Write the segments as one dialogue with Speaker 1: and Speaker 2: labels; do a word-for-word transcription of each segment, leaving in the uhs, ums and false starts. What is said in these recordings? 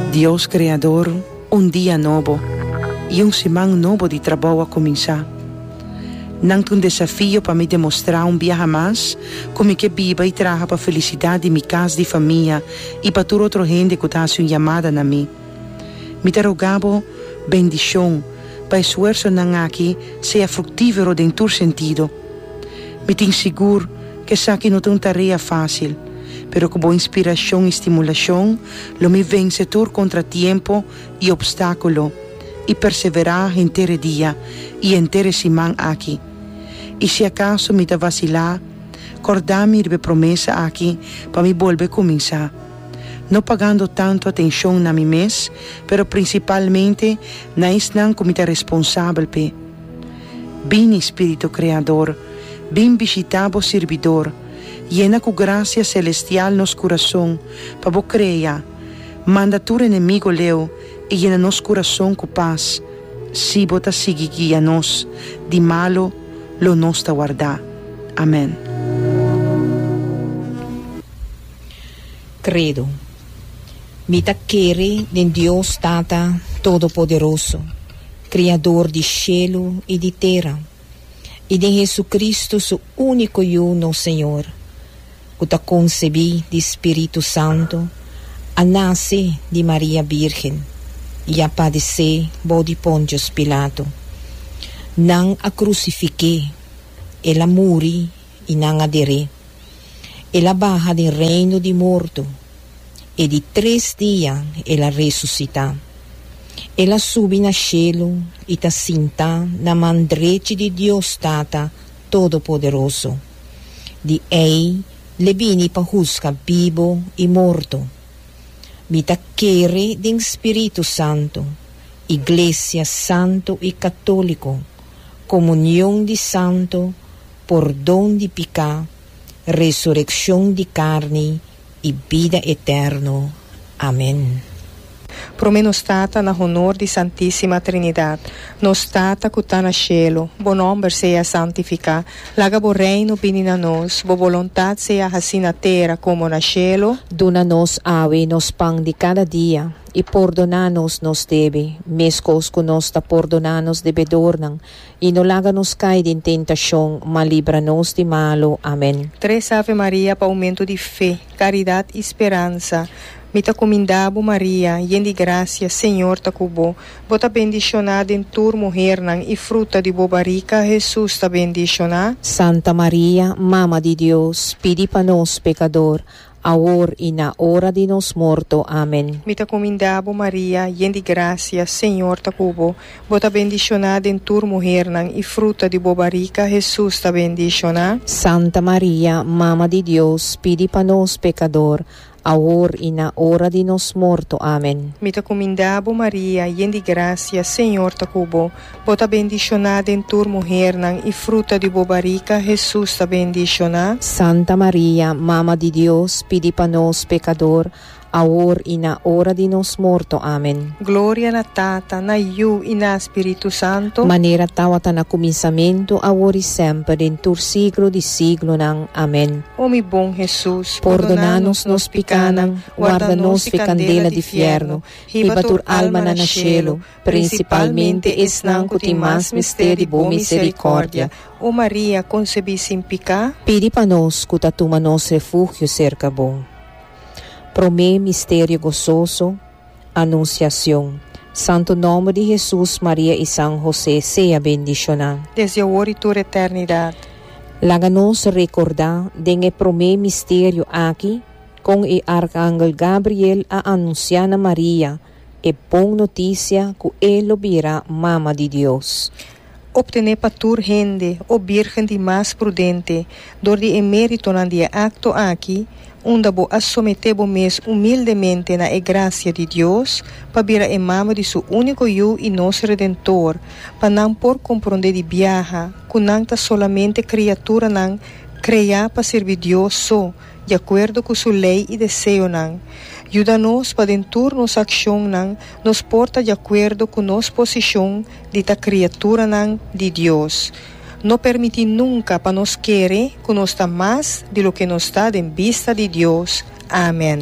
Speaker 1: Deus Criador, um dia novo e um semana novo de trabalho a começar. Não um desafio para me demonstrar um dia mais como que viva e traga para a felicidade de minha casa de família e para toda outra gente que está sendo chamada na mim. Me rogavo bendição para o esforço não aqui seja frutífero em todo sentido. Me tenho seguro que sabe que não é uma tarefa fácil, pero com boa inspiração e estimulação, lo me vence todo contratiempo e obstáculo e perseverar inteiro dia e inteira semana aqui. E se acaso me da vacilar, acordar-me de promessa aqui para me volver a começar. Não pagando tanto atenção na mim mesmo, pero principalmente na isnan como me responsável pe. Bem Espírito Criador, bem visitado servidor, llena com graça celestial nos coração, para vo creia. Manda tu inimigo leu e llena nos coração com paz. Si bota sigi guia nos, de malo lo nos ta guardar. Amém.
Speaker 2: Credo. Mi taccheri del Deus Tata Todo-Poderoso, Criador de cielo e de terra, e de Jesus Cristo, su único e uno Senhor, que ta concebi de Espírito Santo, a nasce de Maria Virgem, e a padecer bo de Pontius Pilato. Nang a crucifiquei, ela muri e nang adere, ela barra del reino de morto, e di três dias ela ressuscita. Ela subi na cielo e ta sinta na mandrete de Deus Tata Todo-Poderoso. Di ei le bini pa husca vivo e morto. Mi ta chiere din Spirito Santo, Iglesia Santo e Cattolico, comunión di santo, perdón di pecado, resurrección di carne e vida eterno. Amém.
Speaker 3: Pro me nos tata na honor di Santissima Trinidad, nos tata que tá na cielo, bo nome seja santificado, laga bo reino bini na nos, bo voluntad seja assim na terra como na cielo.
Speaker 2: Dona nos ave nos pão de cada dia, e perdona-nos nos debe, mescos que nos ta perdona-nos debedornan, e no laga nos cai de tentação, mas livra-nos de malo. Amém.
Speaker 3: Três Ave Maria para aumento de fé, caridade e esperança. Mi ta comindabo Maria, yen de gracia, Senhor ta cubo. Bota bendicionada em tur mujer nang e fruta de bobarica, Jesus ta bendicionada.
Speaker 2: Santa Maria, Mama de Deus, pedi pa nos pecador, ahora e na hora de nos morto. Amém.
Speaker 3: Mi ta comindabo Maria, yen de gracia, Senhor ta cubo. Bota bendicionada em tur mujer nang e fruta de bobarica, Jesus ta bendicionada.
Speaker 2: Santa Maria, Mama de Deus, pedi pa nos pecador, ahora e na hora de nos morto. Amém.
Speaker 3: Mi ta comindabo Maria, yen de gracia, Senhor ta cubo. Bota bendicionada em tur mujer nang e fruta de bobarica, Jesus ta bendicionada.
Speaker 2: Santa Maria, Mama de Deus, pedi pa nos pecador, ahora e na hora de nos morto. Amém.
Speaker 3: Glória na Tata, na Iu e na Espírito Santo.
Speaker 2: Maneira tawata na começamento, agora e sempre, em tur siglo de siglo nang. Amém.
Speaker 3: O mi bom Jesus,
Speaker 2: perdona-nos nos picanam, guarda-nos de candela de fierno, riba tur alma na cielo, principalmente esnan que mais mistério bo misericórdia.
Speaker 3: O Maria, concebi sem picar,
Speaker 2: pedi pa nos, que tatuma nos refúgio cerca bom. Pro me mistério gozoso, anunciação. Santo nome de Jesus, Maria e São José, seja bendicionado.
Speaker 3: Desde agora e toda eternidade.
Speaker 2: Laga-nos recordar de pro me mistério aqui, com o arcángel Gabriel a anunciar a Maria, e bom notícia que ele virá mama de Deus.
Speaker 3: Obtener para tur gente, o virgem de mais prudente, dor de emérito na dia acto aqui, onde bo assometer bo mes humildemente na graça de Deus, para vir a mama de seu único eu e nosso Redentor, para não por compreender de viaja, que não está solamente criatura não, criar para servir Deus só, de acordo com sua lei e desejo não. Ajuda-nos para dentur nossa ação não, nos porta de acordo com nossa posição de ta criatura não de Deus. Não permite nunca para nos querer que nos está mais de lo que nos está em vista de Deus. Amém.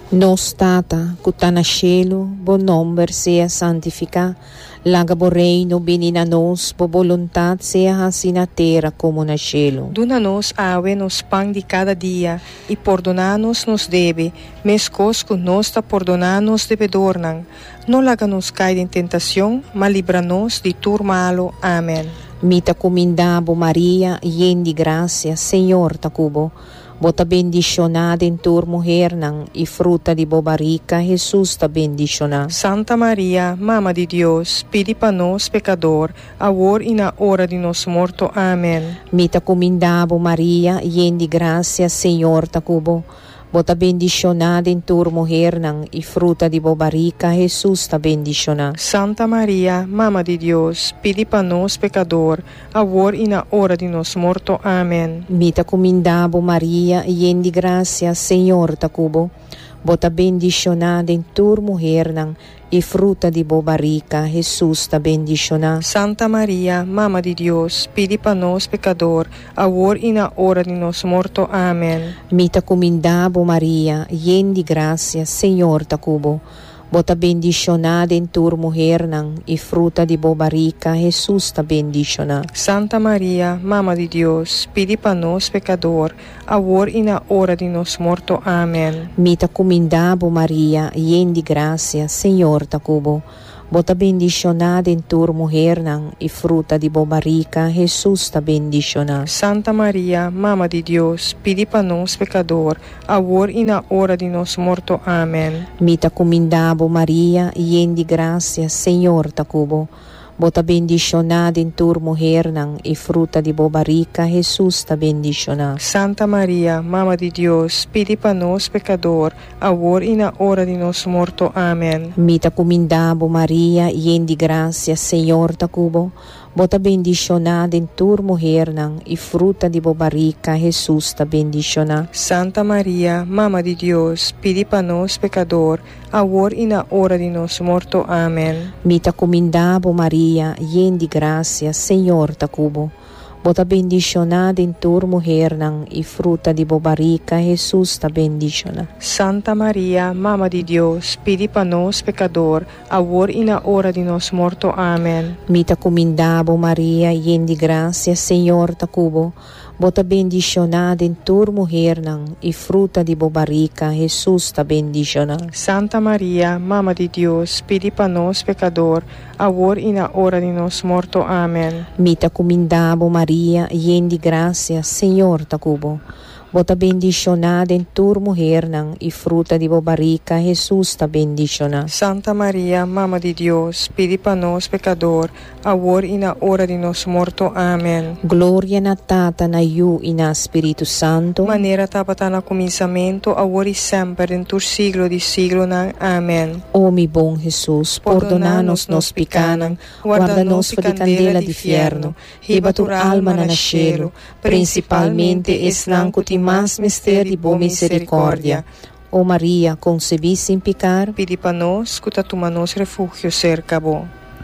Speaker 2: Nos tata, cuta na cielo, bo nombre sea santificado, laga bo reino benina nos, bo voluntad sea assim na terra como na cielo.
Speaker 3: Duna-nos awe nos pão de cada dia, e perdona-nos nos debe, mescos que nos ta perdona-nos debedornan. Não laga-nos cair em tentação, mas livra-nos de tudo malo. Amém.
Speaker 2: Mita comindabo Maria, yen de graça, Senhor tacubo. Bota bendicionada em tua mulher nang, e fruta de bobarica, Jesus ta bendicionada.
Speaker 3: Santa Maria, Mama de Deus, pedi para nós pecador, agora e na hora de nosso morto. Amém.
Speaker 2: Mita comindabo Maria, yen de graça, Senhor tacubo. Bota bendicionada em tua mulher nang, e fruta de bobarica, Jesus ta bendicionada.
Speaker 3: Santa Maria, Mama de Deus, pedi para nós pecador, agora e na hora de nosso morto. Amém.
Speaker 2: Mita comindabo Maria, yen de graça, Senhor tacubo. Bota bendicionada em tua mulher nang, e fruta de bobarica, Jesus ta bendicionada.
Speaker 3: Santa Maria, Mama de Deus, pedi para nós pecador, agora e na hora de nosso morto. Amém.
Speaker 2: Mita comindabo Maria, yen de graça, Senhor tacubo. Bota bendicionada em tua mulher nang, e fruta de bobarica, Jesus ta bendicionada.
Speaker 3: Santa Maria, Mama de Deus, pedi para nós pecador, agora e na hora de nosso morto. Amém.
Speaker 2: Mita comindabo Maria, yen de graça, Senhor tacubo. Bota bendicionada em tua mulher nang, e fruta de bobarica, Jesus ta bendicionada.
Speaker 3: Santa Maria, Mama de Deus, pedi para nós pecador, agora e na hora de nosso morto. Amém.
Speaker 2: Mita comindabo Maria, yen de graça, Senhor tacubo. Bota bendicionada em tua mulher nang, e fruta de bobarica, Jesus ta bendicionada.
Speaker 3: Santa Maria, Mama de Deus, pedi para nós pecador, agora e na hora de nosso morto. Amém.
Speaker 2: Mita comindabo Maria, yen de graça, Senhor tacubo. Bota bendicionada em tua mulher nang, e fruta de bobarica, Jesus ta bendicionada.
Speaker 3: Santa Maria, Mama de Deus, pedi para nós pecador, agora e na hora de nosso morto. Amém.
Speaker 2: Mita comindabo Maria, yen de graça, Senhor tacubo. Bota bendicionada em tua mulher nang, e fruta de bobarica, Jesus ta bendicionada.
Speaker 3: Santa Maria, Mama de Deus, pedi para nós pecador, agora e na hora de nosso morto. Amém.
Speaker 2: Mita comindabo Maria, yen de graça, Senhor tacubo. Bota bendicionada em tua mulher nang, e fruta de bobarica, Jesus ta bendicionada.
Speaker 3: Santa Maria, Mama de Deus, pedi para nós pecador, agora e na hora de nosso morto. Amém.
Speaker 2: Mita comindabo Maria, yen de graça, Senhor tacubo. Bota bendicionada em tua mulher nang, e fruta de bobarica, Jesus ta bendicionada.
Speaker 3: Santa Maria, Mama de Deus, pedi para nós pecador, agora e na hora de nosso morto. Amém.
Speaker 2: Glória na Tata, na Iu e na Espírito Santo.
Speaker 3: Maneira tapata na começamento, agora e sempre, em tur siglo de siglo. Amém.
Speaker 2: Ó mi bom Jesus, perdona-nos nos pecanan, guarda-nos de candela de fierno, riba tur alma na cielo, principalmente esnanco ti mas mistério de boa misericórdia. Ó Maria, concebi sem pecar,
Speaker 3: pedi para nós, que toma nos refúgio cerca bo.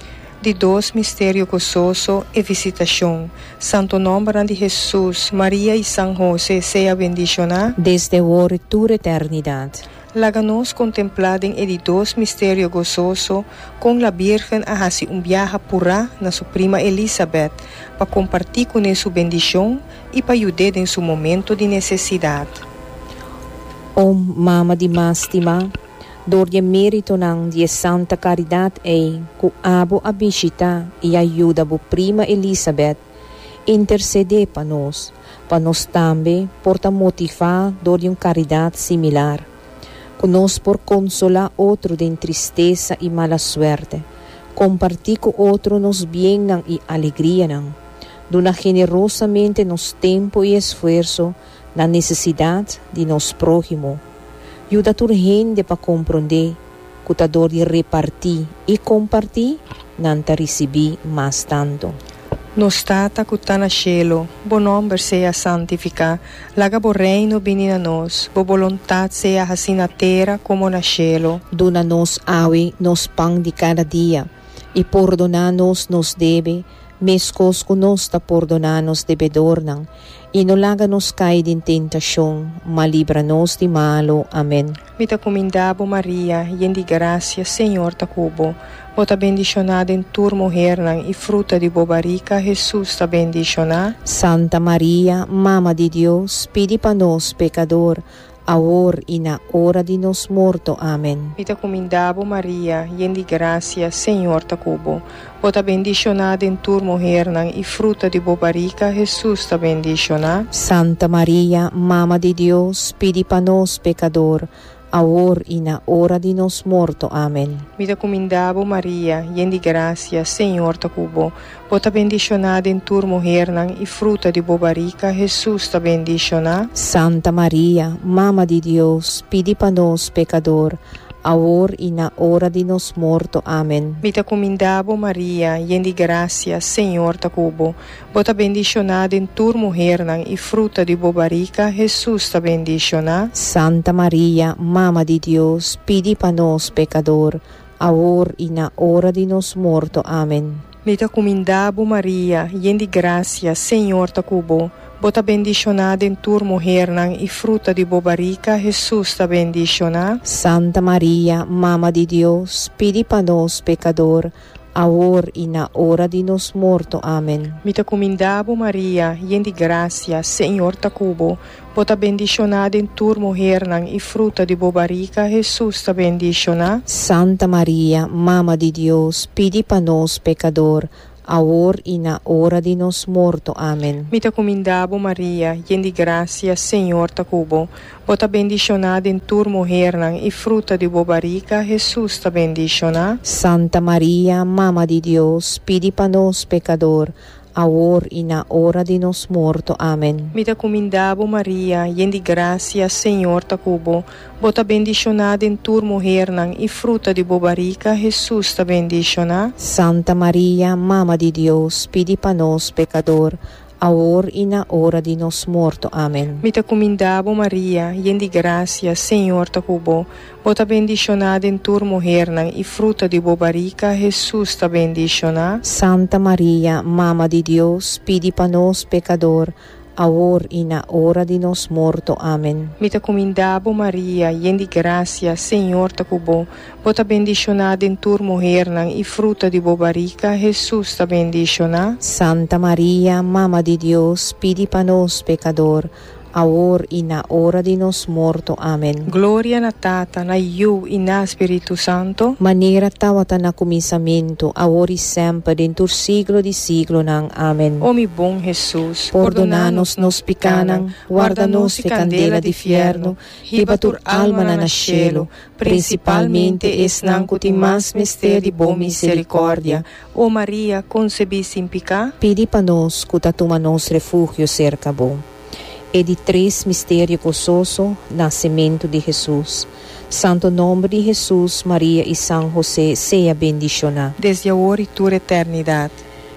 Speaker 3: De dois mistérios gozoso e visitação. Santo nome de Jesus, Maria e São José, seja bendicionada
Speaker 2: desde agora e toda eternidade.
Speaker 3: Laga-nos contemplarem e de dois mistérios gozoso com a Virgem a fazer um viaje pura na sua prima Elizabeth para compartilhar com ela sua bendição e para ajudar em seu momento de necessidade.
Speaker 2: Ó Mama de Mástima, dor de mérito nang de Santa Caridade é que abo a visita e ajuda a prima Elizabeth interceder para nós, para nós também porta motivar dor de uma caridade similar. Conosco por consolar outro de tristeza e mala suerte, compartir com outro nos bem e alegria nang, dona generosamente nos tempo e esforço na necessidade de nos próximo. Ajuda a gente para compreender que a dor de repartir e compartir não te receber mais tanto.
Speaker 3: Nos tata que está no cielo, bo nome seja santificado, laga bo reino venha a nós, bo vontade seja assim na terra como no cielo.
Speaker 2: Dona-nos awe nos pão de cada dia, e perdona-nos nos deve, Mescos conosco perdonanos debedor nang, inolaga-nos caid in tentasyong, malibra-nos di malo. Amen.
Speaker 3: Mita comendabo Maria, yen di gracia, Senhor ta cubo. Bota bendicionada em tur mujer nang e fruta de bobarica, Jesus ta bendicionada.
Speaker 2: Santa Maria, Mama di Dios, pidi pa nos pecador, ahor e na hora de nos morto. Amen.
Speaker 3: Mita comendabo Maria, yen di gracia, Senhor ta cubo. Bota bendicionada em tur mujer nang e fruta de bobarica, Jesus ta bendicionada.
Speaker 2: Santa Maria, Mama di Dios, pidi pa nos pecador, ahor e na hora de nos morto. Amen.
Speaker 3: Mita comendabo Maria, yen di gracia, Senhor ta cubo. Bota bendicionada em tur mujer nang e fruta de bobarica, Jesus ta bendicionada.
Speaker 2: Santa Maria, Mama di Dios, pidi pa nos pecador, ahor e na hora de nos morto. Amen.
Speaker 3: Mita comendabo Maria, yen di gracia, Senhor ta cubo. Bota bendicionada em tur mujer nang e fruta de bobarica, Jesus ta bendicionada.
Speaker 2: Santa Maria, Mama di Dios, pidi pa nos pecador, ahor e na hora de nos morto. Amen.
Speaker 3: Mita comendabo Maria, yen di gracia, Senhor ta cubo. Bota bendicionada em tur mujer nang e fruta de bobarica, Jesus ta bendicionada.
Speaker 2: Santa Maria, Mama di Dios, pidi pa nos pecador, ahor e na hora de nos morto. Amen.
Speaker 3: Mita comendabo Maria, yen di gracia, Senhor ta cubo. Bota bendicionada em tur mujer nang e fruta de bobarica, Jesus ta bendicionada.
Speaker 2: Santa Maria, Mama di Dios, pidi pa nos pecador, ahor e na hora de nos morto. Amen.
Speaker 3: Mita comendabo Maria, yen di gracia, Senhor ta cubo. Bota bendicionada em tur mujer nang e fruta de bobarica, Jesus ta bendicionada.
Speaker 2: Santa Maria, Mama di Dios, pidi pa nos pecador, ahor e na hora de nos morto. Amen.
Speaker 3: Mita comendabo Maria, yen di gracia, Senhor ta cubo. Bota bendicionada em tur mujer nang e fruta de bobarica, Jesus ta bendicionada.
Speaker 2: Santa Maria, Mama di Dios, pidi pa nos pecador, ahor e na hora de nos morto. Amen.
Speaker 3: Mita comendabo Maria, yen di gracia, Senhor ta cubo. Bota bendicionada em tur mujer nang e fruta de bobarica, Jesus ta bendicionada.
Speaker 2: Santa Maria, Mama di Dios, pidi pa nos pecador, ahor e na hora de nos morto. Amen.
Speaker 3: Mita comendabo Maria, yen di gracia, Senhor ta cubo. Bota bendicionada em tur mujer nang e fruta de bobarica, Jesus ta bendicionada.
Speaker 2: Santa Maria, Mama di Dios, pidi pa nos pecador, ahor e na hora de nos morto. Amen.
Speaker 3: Gloria na Tata, na Iu e na Espírito Santo.
Speaker 2: Maneira tawata na começamento, ahora e sempre, dentro siglo de siglo nang. Amen.
Speaker 3: Ó mi bom Jesus,
Speaker 2: Perdonanos nos picanang, guarda-nos de candela de fierno, ribatur alma na nascelo, principalmente es nanco ti mas mister de bom misericórdia.
Speaker 3: Ó Maria, concebi sem pecar.
Speaker 2: Pedi pa nos, cutatuma nos refúgio cerca bom. E de três mistério gozoso, nascimento de Jesus. Santo nome de Jesus, Maria e São José, seja bendicionado.
Speaker 3: Desde agora e toda eternidade.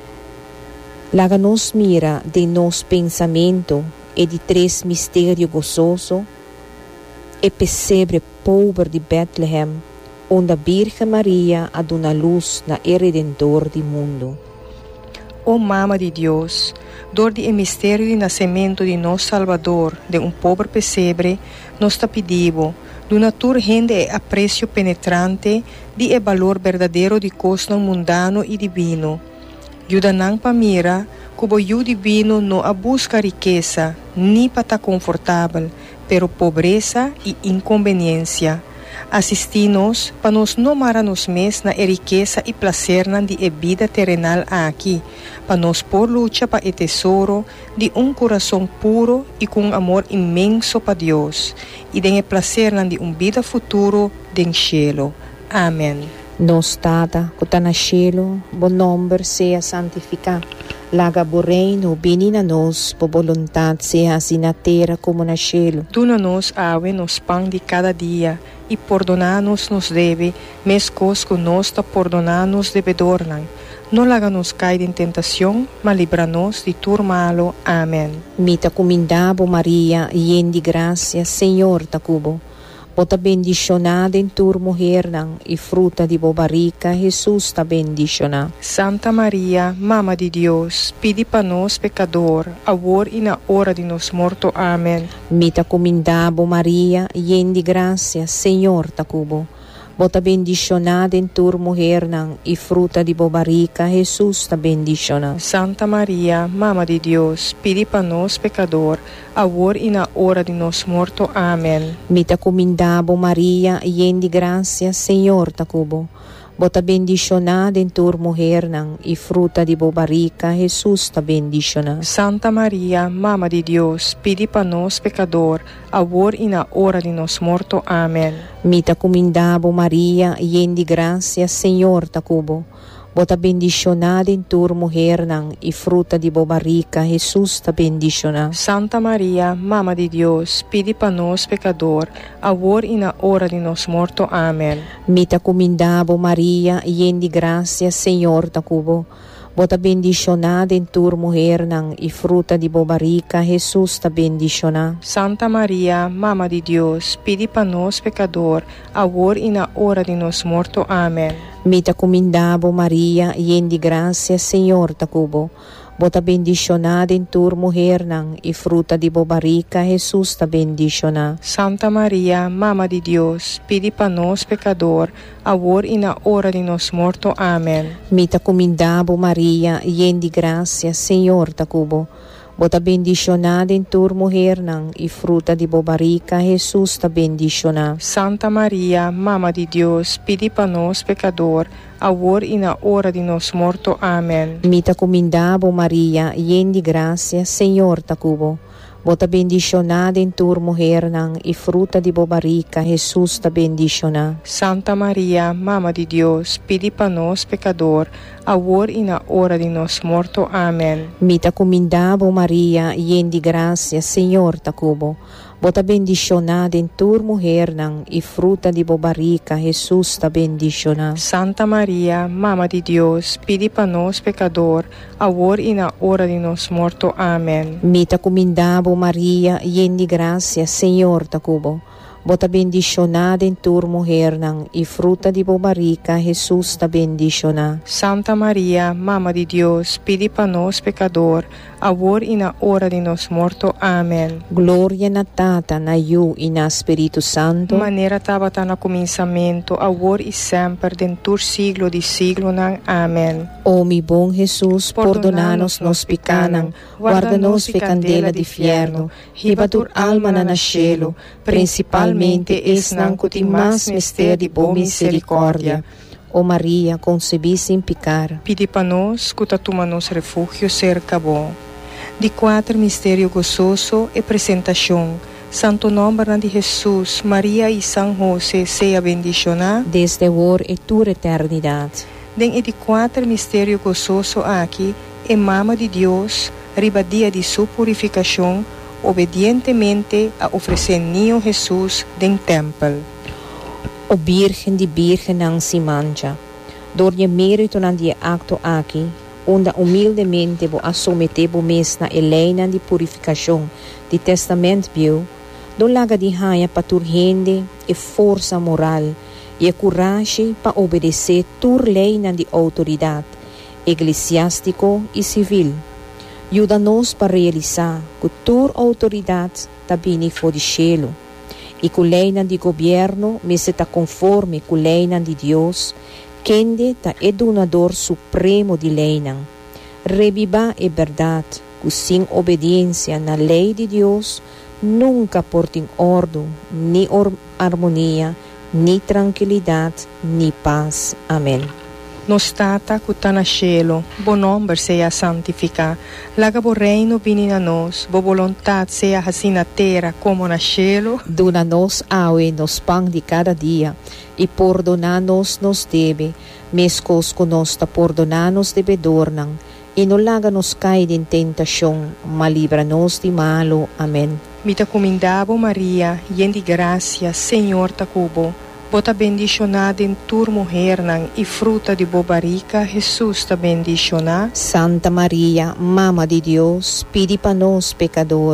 Speaker 2: Laga nos mira de nos pensamento e de três mistério gozoso, e pesebre pobre de Bethlehem, onde a Virgem Maria a dona luz na Redentor do mundo.
Speaker 3: Ó Mama de Deus, dor de mistério de nascimento de nosso Salvador, de um pobre pesebre, nos ta pedimos, do natur rende e aprecio penetrante, de e valor verdadeiro de costo mundano e divino. Yudanang pamira, cubo yu divino no a busca riqueza, ni para confortável, pero pobreza e inconveniência. Assisti-nos para nos não nos mes na riqueza e prazer na de vida terrenal aqui, para nos por luta para o tesouro de um coração puro e com amor imenso para Deus, e de prazer na de um vida futuro de cielo. Amém.
Speaker 2: Nos Tata, que está no cielo, bom nome seja santificado. Laga bo reino, vini na nos, por vontade seja assim na terra como na cielo.
Speaker 3: Duna-nos awe nos pão de cada dia, e perdonar-nos nos deve, mescos que nós ta perdonar-nos devedornan. Não laga-nos cair em tentação, mas livra-nos de tudo malo. Amém.
Speaker 2: Mita comendabo Maria, yen de graça, Senhor ta cubo. Bota bendicionada em tur mulher nang, e fruta de bobarica, Jesus ta bendicionada.
Speaker 3: Santa Maria, Mama de Deus, pedi para nós pecador, agora e na hora de nos morto. Amém.
Speaker 2: Mita comindabo Maria, yen de gracia, Senhor ta cubo. Bota bendicionada em tur mulher nang, e fruta de bobarica, Jesus ta bendicionada.
Speaker 3: Santa Maria, Mama de Deus, pedi para nós pecador, agora e na hora de nos morto. Amém.
Speaker 2: Mita comindabo Maria, yen de gracia, Senhor ta cubo. Bota bendicionada em tur mulher nang, e fruta de bobarica, Jesus ta bendicionada.
Speaker 3: Santa Maria, Mama de Deus, pedi para nós pecador, agora e na hora de nos morto. Amém.
Speaker 2: Mita comindabo Maria, yen de gracia, Senhor ta cubo. Bota bendicionada em tur mulher nang, e fruta de bobarica, Jesus ta bendicionada.
Speaker 3: Santa Maria, Mama de Deus, pedi para nós pecador, agora e na hora de nos morto. Amém.
Speaker 2: Mita comindabo Maria, yen de gracia, Senhor ta cubo. Bota bendicionada em tur mulher nang, e fruta de bobarica, Jesus ta bendicionada.
Speaker 3: Santa Maria, Mama de Deus, pedi para nós pecador, agora e na hora de nos morto. Amém.
Speaker 2: Mita comindabo Maria, yen de gracia, Senhor ta cubo. Bota bendicionada em tur mulher nang, e fruta de bobarica, Jesus ta bendicionada.
Speaker 3: Santa Maria, Mama de Deus, pedi para nós pecador, agora e na hora de nos morto. Amém.
Speaker 2: Mita comindabo Maria, yen de gracia, Senhor ta cubo. Bota bendicionada em tur mulher nang, e fruta de bobarica, Jesus ta bendicionada.
Speaker 3: Santa Maria, Mama de Deus, pedi para nós pecador, agora e na hora de nos morto. Amém.
Speaker 2: Mita comindabo Maria, yen de gracia, Senhor ta cubo. Bota bendicionada em tur mulher nang, e fruta de bobarica, Jesus ta bendicionada.
Speaker 3: Santa Maria, Mama de Deus, pedi para nós pecador, agora e na hora de nos morto. Amém.
Speaker 2: Mita comindabo Maria, yen de gracia, Senhor ta cubo. Bota bendicionada em tur mulher nang, e fruta de bobarica, Jesus ta bendicionada.
Speaker 3: Santa Maria, Mama de Deus, pedi para nós pecador, agora e na hora de nos morto. Amém.
Speaker 2: Mita comindabo Maria, yen de gracia, Senhor ta cubo. Bota bendicionada em tur mulher nang, e fruta de bobarica, Jesus ta bendicionada.
Speaker 3: Santa Maria, Mama de Deus, pedi para nós pecador, agora e na hora de nos morto. Amém.
Speaker 2: Glória na Tata, na Yu e na Espírito Santo.
Speaker 3: Maneira estava no começamento, agora e sempre, dentro siglo de siglo. Nang. Amém.
Speaker 2: Ó mi bom Jesus, perdona-nos nos pecanan, guarda-nos de candela de fierno, ribatur alma na nascelo, principalmente es nang que tem mais mistério de boa misericórdia. Ó Maria, concebi sem pecar.
Speaker 3: Pedi para nós, que toma nos refúgio cerca bom. De quatro mistério gozoso e apresentação. Santo nome de Jesus, Maria e São José, seja bendicionado.
Speaker 2: Desde agora e toda eternidade.
Speaker 3: Den de quatro mistério gozoso aqui, é Mama de Deus, ribadia de sua purificação, obedientemente a oferecer niño Jesus den templo.
Speaker 2: O Virgem de Virgem não se mancha. Door je mérito na die acto aqui, onde humildemente vou assometer o mês na eleina de purificação de testamento bio, do laga de raia para tur rende e força moral e coragem para obedecer tur lei na de autoridade eclesiástico e civil. Ajuda-nos para realizar que tur autoridade também for de cielo e que a lei de governo me está conforme com a lei de Deus, quem é donador supremo de lei. Reviva a verdade que sem obediência na lei de Deus nunca porta em ordem, nem harmonia, nem tranquilidade, nem paz. Amém.
Speaker 3: Nos tata que está no cielo, bo nome seja santificado. Laga bo reino vini na nós, bo vontade seja assim na terra como no cielo.
Speaker 2: Dona-nos hoje nos pão de cada dia, e perdona-nos nos deve, mescos que nós ta perdona-nos devedornan, e não laga-nos cair em tentação, mas livra-nos de malo. Amém.
Speaker 3: Mita comindabo Maria, yen de gracia, Senhor ta cubo. Bota bendicionada em tur mulher nang, e fruta de bobarica, Jesus ta bendicionada.
Speaker 2: Santa Maria, Mama de Deus, pedi para nós pecador,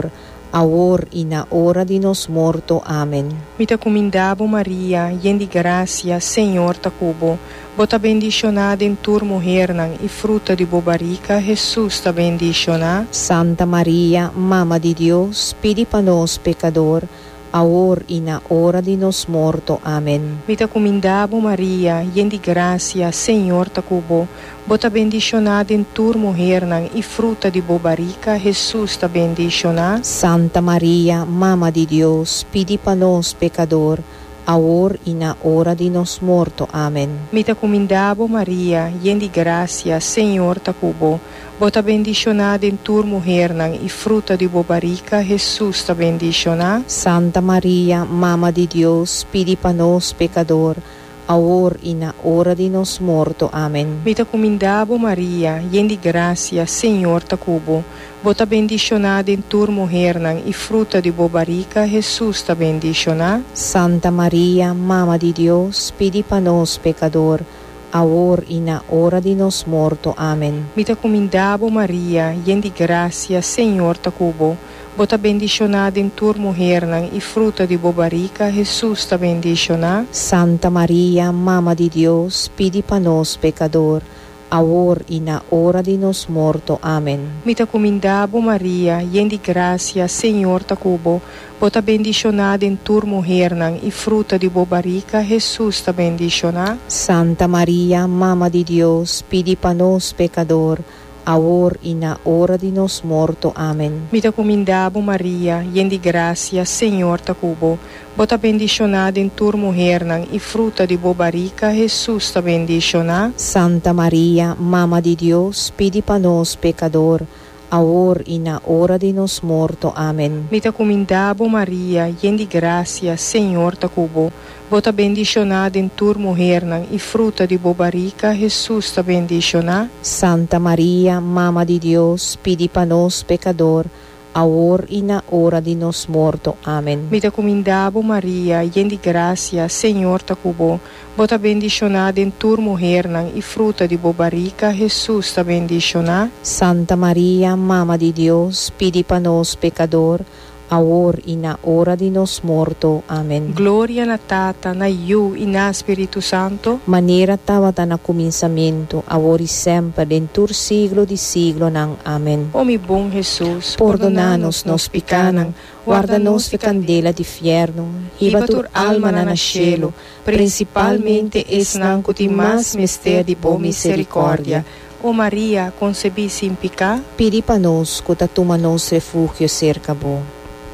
Speaker 2: ahora y na hora de nos morto. Amén.
Speaker 3: Mi te comindabo Maria, yen di gracia, Senhor ta cubo. Bota bendicionada em tur mujer nan, e fruta de bobarica, Jesus ta bendicionada.
Speaker 2: Santa Maria, Mama de Dios, pidi pa nos pecador, ahora y na hora de nos morto. Amén.
Speaker 3: Mi te comindabo Maria, yen di gracia, Senhor ta cubo. Bota bendicionada em tur mujer nan, e fruta de bobarica, Jesus ta bendicionada.
Speaker 2: Santa Maria, Mama de Dios, pidi pa nos pecador, ahora y na hora de nos morto. Amén.
Speaker 3: Mi te comindabo Maria, yen di gracia, Senhor ta cubo. Bota bendicionada em tur mujer nan, e fruta de bobarica, Jesus ta bendicionada.
Speaker 2: Santa Maria, Mama de Dios, pidi pa nos pecador, ahora y na hora de nos morto. Amén.
Speaker 3: Mi te comindabo Maria, yen di gracia, Senhor ta cubo. Bota bendicionada em tur mujer nan, e fruta de bobarica, Jesus ta bendicionada.
Speaker 2: Santa Maria, Mama de Dios, pidi pa nos pecador, ahora y na hora de nos morto. Amén.
Speaker 3: Mi te comindabo Maria, yen di gracia, Senhor ta cubo. Bota bendicionada em tur mujer nan, e fruta de bobarica, Jesus ta bendicionada.
Speaker 2: Santa Maria, Mama de Dios, pidi pa nos pecador, ahora y na hora de nos morto. Amén.
Speaker 3: Mi te comindabo Maria, yen di gracia, Senhor ta cubo. Bota bendicionada em tur mujer nan, e fruta de bobarica, Jesus ta bendicionada.
Speaker 2: Santa Maria, Mama de Dios, pidi pa nos pecador, ahora y na hora de nos morto. Amén.
Speaker 3: Mi te comindabo Maria, yen di gracia, Senhor ta cubo. Bota bendicionada em tur mujer nan, e fruta de bobarica, Jesus ta bendicionada.
Speaker 2: Santa Maria, Mama de Dios, pidi pa nos pecador, ahora y na hora de nos morto. Amén.
Speaker 3: Mi te comindabo Maria, yen di gracia, Senhor ta cubo. Bota bendicionada em tur mujer nan, e fruta de bobarica, Jesus ta bendicionada.
Speaker 2: Santa Maria, Mama de Dios, pidi pa nos pecador, ahora y na hora de nos morto. Amén.
Speaker 3: Mi te comindabo Maria, yen di gracia, Senhor ta cubo. Bota bendicionada em tur mujer nan, e fruta de bobarica, Jesus ta bendicionada.
Speaker 2: Santa Maria, Mama de Dios, pidi pa nos pecador, ahora y na hora de nos morto. Amén.
Speaker 3: Glória na Tata, na Iu e na Espírito Santo.
Speaker 2: Maneira estava na começamento, agora e sempre, dentro do siglo de siglo. Nang. Amém.
Speaker 3: Ó mi bom Jesus,
Speaker 2: perdona-nos nos picanan, guarda-nos de candela de fierno, hiba tur alma na cielo, principalmente es nanco de mais mistério de boa misericórdia.
Speaker 3: Ó Maria, concebi sem pecar,
Speaker 2: pedi pa nos, que toma nos refúgio cerca bo.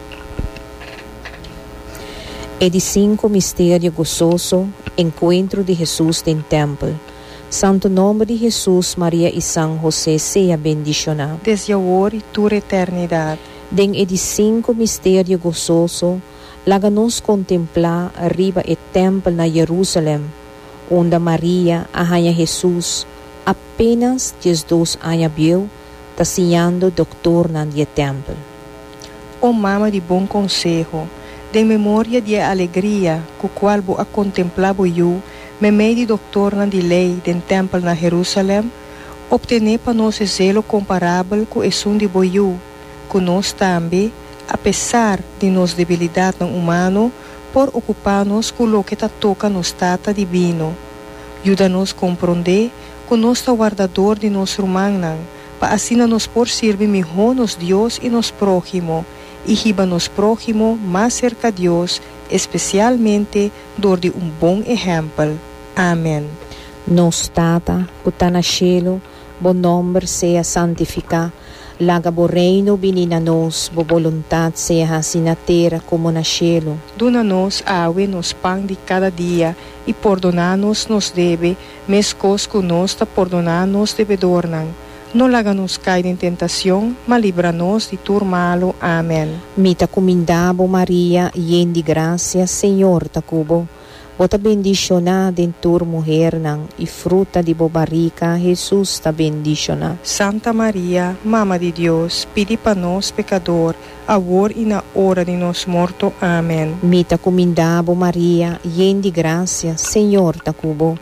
Speaker 2: E de cinco mistério gozoso, encontro de Jesus em templo. Santo nome de Jesus, Maria e São José seja bendicionado.
Speaker 3: desde agora e toda eternidade.
Speaker 2: Den e de cinco mistério gozoso, laga nos contemplar arriba e templo na Jerusalém, onde Maria, a rainha Jesus, apenas Jesus anos viu, taciando doutor na dia templo.
Speaker 3: Ó mama de bom conselho, de memória de alegria, com qual vou a contemplar eu, me meio de doutor na de lei den templo na Jerusalém, obtener para nós zelo comparável com esse um de boiu, que nós também, apesar de nos debilidade no humano, por ocupar-nos com o que ta toca nos tata divino. Ajuda-nos a compreender que nós está guardador de nosso humano, para assim nos por servir melhor nos Deus e nos próximo, e riba nos próximo mais cerca de Deus, especialmente dor de um bom exemplo. Amém.
Speaker 2: Nos tata, que está na cielo, bom nome seja santificado, laga bo reino vinina nos, bo voluntad seja assim na terra como na cielo.
Speaker 3: Dona-nos awe nos pão de cada dia, e perdona-nos nos deve, mescos que nós ta perdona-nos devedornan. Não laga-nos cair em tentação, mas livra-nos de tudo malo. Amém.
Speaker 2: Mita comindabo Maria, yen de graça, Senhor ta cubo. Bota bendicionada em tur mulher nang, e fruta de bobarica, Jesus ta bendicionada.
Speaker 3: Santa Maria, Mama de Deus, pedi para nós pecador, agora e na hora de nosso morto. Amém.
Speaker 2: Mita comindabo Maria, yen de graça, Senhor ta cubo.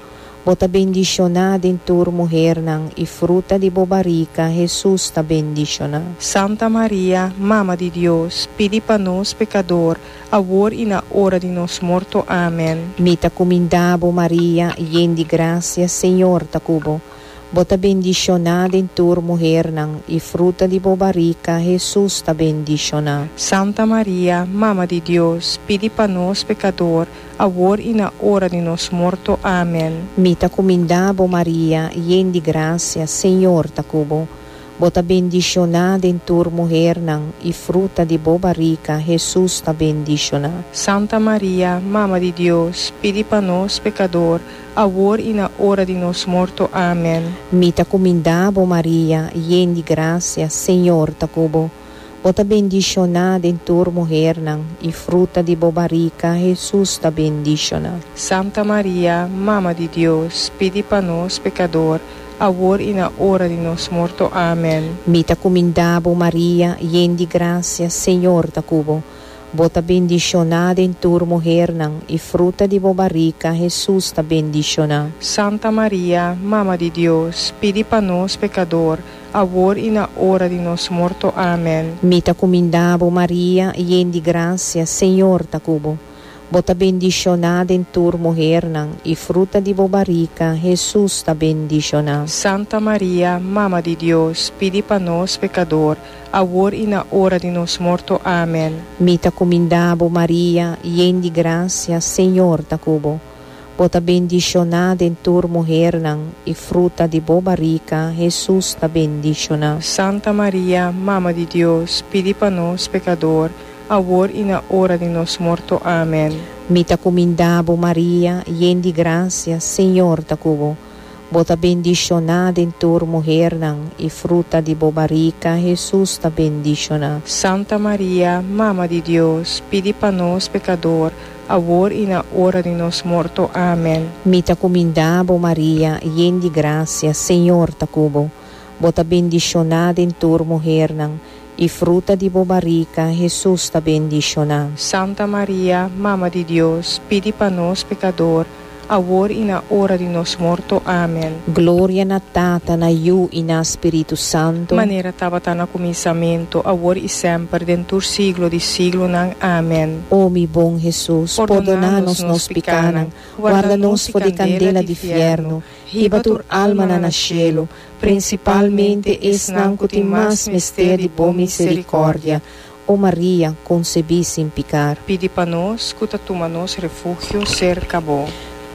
Speaker 2: Bota bendicionada em tua mulher nang e fruta de bobarica, Jesus ta bendicionada.
Speaker 3: Santa Maria, Mama de Deus, pedi para nós pecador, agora e na hora de nos morto. Amém.
Speaker 2: Mita comindabo Maria, yen de gracia, Senhor ta cubo. Bota bendicionada em tua mulher nang e fruta de bobarica, Jesus ta bendicionada.
Speaker 3: Santa Maria, Mama de Deus, pedi para nós pecador, agora e na hora de nos morto. Amém.
Speaker 2: Mita comindabo Maria, yen de gracia, Senhor ta cubo. Bota bendicionada em tua mulher nang e fruta de bobarica, Jesus ta bendicionada.
Speaker 3: Santa Maria, Mama de Deus, pedi para nós pecador, agora e na hora de nos morto. Amém.
Speaker 2: Mita comindabo Maria, yen de gracia, Senhor ta cubo. Bota bendicionada em tua mulher nang e fruta de bobarica, Jesus ta bendicionada.
Speaker 3: Santa Maria, Mama de Deus, pedi para nós pecador, agora e na hora de nos morto. Amém.
Speaker 2: Mita comindabo Maria, yen de gracia, Senhor ta cubo. Bota bendicionada em tua mulher nang e fruta de bobarica, Jesus ta bendicionada.
Speaker 3: Santa Maria, Mama de Deus, pedi para nós pecador, agora e na hora de nos morto. Amém.
Speaker 2: Mita comindabo Maria, yen de gracia, Senhor ta cubo. Bota bendicionada em tua mulher nang e fruta de bobarica, Jesus ta bendicionada.
Speaker 3: Santa Maria, Mama de Deus, pedi para nós pecador, agora e na hora de nos morto. Amém.
Speaker 2: Mita comindabo Maria, yen de gracia, Senhor ta cubo. Bota bendicionada em tua mulher nang e fruta de bobarica, Jesus ta bendicionada.
Speaker 3: Santa Maria, Mama de Deus, pedi para nós pecador, agora e na hora de nos morto. Amém.
Speaker 2: Mita comindabo Maria, yen de gracia, Senhor ta cubo. Bota bendicionada em tua mulher nang e fruta de bobarica, Jesus ta bendicionada.
Speaker 3: Santa Maria, Mama de Deus, pedi para nós pecador, agora e na hora de nos morto. Amém.
Speaker 2: Mita comindabo Maria, yen de gracia, Senhor ta cubo. Bota bendicionada em tua mulher nang e fruta de bobarica, Jesus ta bendicionada.
Speaker 3: Santa Maria, Mama de Deus, pedi para nós pecador, agora e na hora de nos morto. Amém.
Speaker 2: Glória na Tata, na Iu e na Espírito Santo.
Speaker 3: Maneira estava no começamento, agora e sempre, dentro do siglo de siglo. Nang. Amém.
Speaker 2: Ó mi bom Jesus, perdona-nos nos pecados, guarda-nos por de candela de fierno, riba tur alma na cielo, principalmente es nanco ti mas mistério de boa misericórdia. Ó Maria, concebi sem pecar.
Speaker 3: Pedi para nós, cuta tu manos refúgio, cerca bo.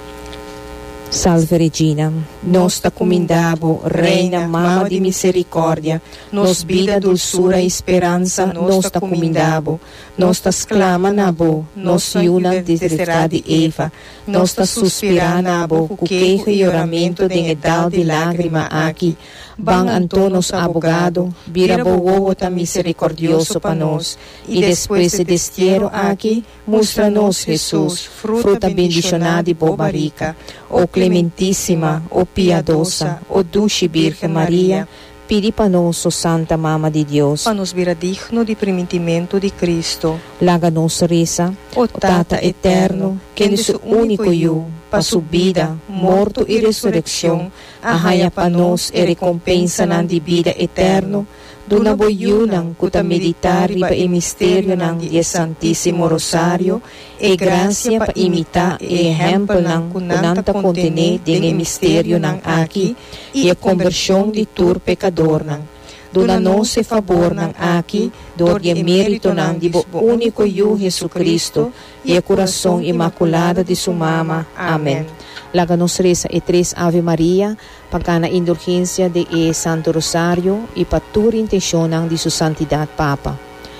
Speaker 2: Salve Regina, nos ta comindabo, Reina, Mama de misericórdia, nos vida, dulçura e esperança, nos ta comindabo, nos ta exclama na bo, nos iuna desesperada de Eva, nos ta suspira na bo, cu queijo e oramento de edal de lágrima aqui, ban Antonos abogado, vira bogo ta misericordioso pa nós, e depois de destiero aqui, mostra-nos Jesus, fruta bendicionada e bobarica, ó Clementíssima, ó Piadosa, ó Dulce Virgem Maria, pedi para nós, ó Santa Mama de Deus,
Speaker 3: para nos vira digno de primitimento de Cristo.
Speaker 2: Laga-nos reza, ó Tata eterno, que de seu único eu, para sua vida, morto e ressurreição, arraia para nós e recompensa na de vida eterno, duna boyunang kuta meditar pa e mistério ng Dies Santíssimo Rosario, e gracia pa imita e exemplo ng kunanta contene din mistério ng aki, e a conversão de tur pecador ng. Duna-nos e favor ng aki, dor e mérito ng dibo único yu Jesucristo, e a coração imaculada de sua mama. Amém. Laga-nos reza e tres Ave Maria, pagka na indulgência de e Santo Rosario, e patur intencionang de su santidad Papa.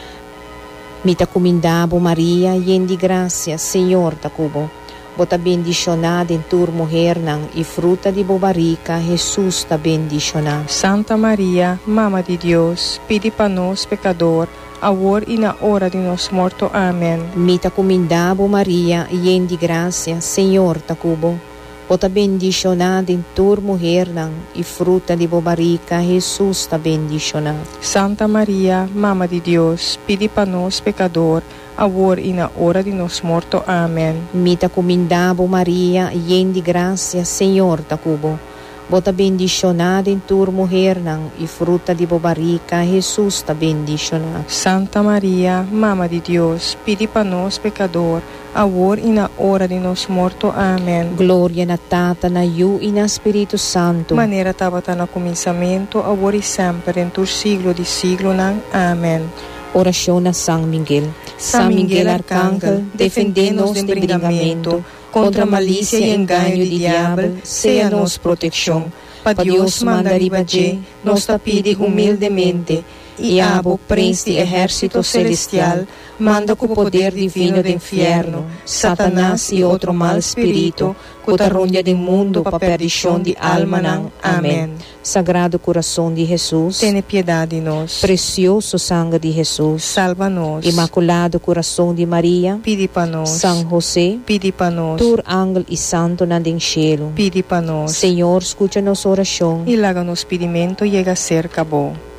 Speaker 2: Mita comindabo Maria, yen di gracia, Senhor tacubo. Bota bendicionada em tur mulher nang e fruta de bobarica, Jesus ta bendicionada.
Speaker 3: Santa Maria, Mama de Deus, pedi para nós pecador, agora e na hora de nos morto. Amém.
Speaker 2: Mita comindabo Maria, yen di gracia, Senhor tacubo. Bota bendicionada em tua mulher nang, e fruta de bobarica, Jesus está bendicionado.
Speaker 3: Santa Maria, Mama de Deus, pedi para nós pecador, agora e na hora de nos morto. Amém.
Speaker 2: Mita comindabo Maria, yen de graça, Senhor ta cubo. Bota bendicionada em tua mulher nang, e fruta de bobarica, Jesus está bendicionado.
Speaker 3: Santa Maria, Mama de Deus, pedi para nós pecador, agora e na hora de nos morto. Amém.
Speaker 2: Glória na Tata, na Yu e na Espírito Santo.
Speaker 3: Maneira estava no começamento, agora e sempre, em todo siglo de siglo. Nang. Amém.
Speaker 2: Oração a São Miguel.
Speaker 3: São Miguel Arcángel, defendei-nos de bringamento, contra a malícia e engano do diabo, seja nos proteção. Para Deus manda ribadir, nos pide humildemente, e abo, príncipe exército celestial, manda com o poder divino do inferno, Satanás e outro mal espírito, cutarronha do mundo para perdição de alma. Nang. Amém.
Speaker 2: Sagrado coração de Jesus,
Speaker 3: Tene piedade de nós.
Speaker 2: precioso sangue de Jesus,
Speaker 3: Salva-nos.
Speaker 2: Imaculado coração de Maria,
Speaker 3: Pedi para nós.
Speaker 2: São José,
Speaker 3: Pedi para nós.
Speaker 2: tur ángel e santo na den cielo.
Speaker 3: Pedi para nós.
Speaker 2: Senhor, escucha nossa oração.
Speaker 3: E laga nos pedimento chega a ser acabou.